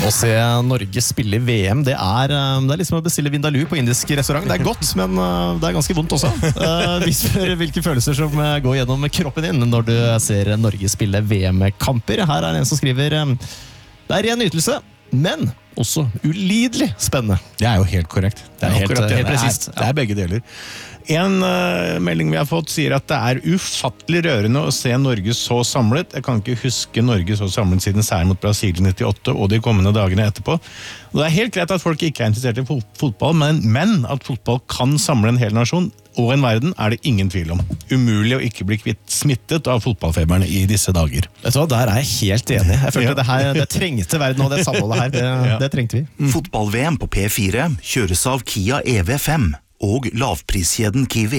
Å se Norge spille i VM, det er liksom å bestille Vindaloo på indisk restaurant. Det er godt, men det er ganske vondt også. Vi spør hvilke følelser som går gjennom kroppen din når du ser Norge spille VM-kamper. Her er en som skriver: det er ren nytelse, men også ulidelig spennende. Det er jo helt korrekt. Det er helt presist. Det er begge deler. En melding vi har fått sier at det er ufattelig rørende å se Norge så samlet. Jeg kan ikke huske Norge så samlet siden seieren mot Brasil i 98 og de kommende dagene etterpå. Og det er helt greit at folk ikke er interessert i fotball, men at fotball kan samle en hel nasjon og en verden er det ingen tvil om. Umulig å ikke bli smittet av fotballfeberne i disse dager. Vet du hva, der er jeg helt enig. Jeg følte det trengte verden og det samholdet her, det trengte vi. Fotball-VM på P4 kjøres av Kia EV5 og lavpriskjeden Kiwi.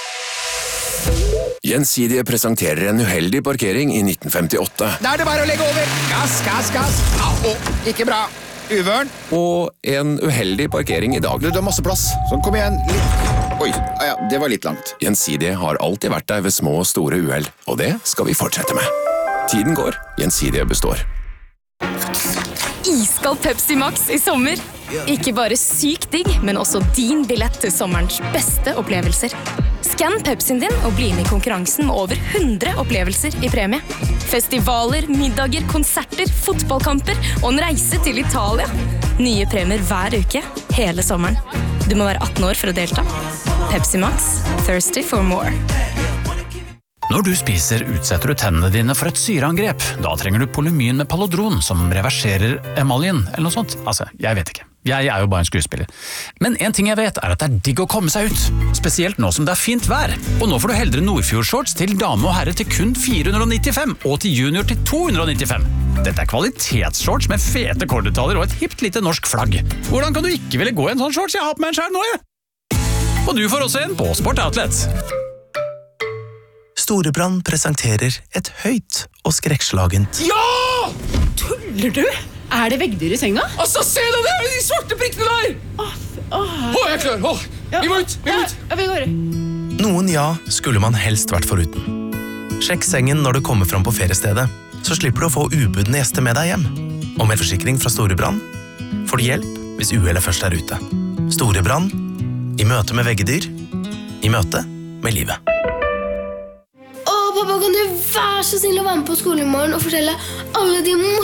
Gjensidige presenterer en uheldig parkering i 1958. Da er det bare å legge over. Gass, gass, gass. Au, ikke bra. Uvørn. Og en uheldig parkering i dag. Du har masse plass. Sånn, kom igjen. Litt. Oi, ja, det var litt langt. Gjensidige har alltid vært der ved små og store uheld, og det skal vi fortsette med. Tiden går, Gjensidige består. Iskald Pepsi Max i sommer. Ikke bare sykt digg, men også din billett til sommerens beste opplevelser. Skann Pepsien din og bli med i konkurransen med over 100 opplevelser i premie. Festivaler, middager, konserter, fotballkamper og en reise til Italia. Nye premier hver uke, hele sommeren. Du må være 18 år for å delta. Pepsi Max, thirsty for more. Når du spiser, utsetter du tennene dine for et syreangrep. Da trenger du Polymyn med Palodron, som reverserer emaljen, eller noe sånt. Altså, jeg vet ikke. Jeg er jo bare en skuespiller. Men en ting jeg vet er at det er digg å komme seg ut. Spesielt nå som det er fint vær. Og nå får du heldre Nordfjord-shorts til dame og herre til kun 495, og til junior til 295. Dette er kvalitetsshorts med fete kordetaller og et hipt lite norsk flagg. Hvordan kan du ikke ville gå i en sånn shorts? Jeg har på meg en skjær nå, jeg. Og du får også en på Sport Outlet. Storebrand presenterer et høyt og skrekkslagent. Ja! Tuller du? Er det veggdyr i senga? Altså, se deg der! De svarte prikkene der! Jeg er klar! Vi må ut! Vi går. Noen ja skulle man helst vært foruten. Sjekk sengen når du kommer fram på feriestedet, så slipper du å få ubudne gjester med deg hjem. Og med forsikring fra Storebrand får du hjelp hvis uhellet først er ute. Storebrand, i møte med veggedyr, i møte med livet. Pappa, kan du være så snill å være med på skolen i morgen og fortelle alle de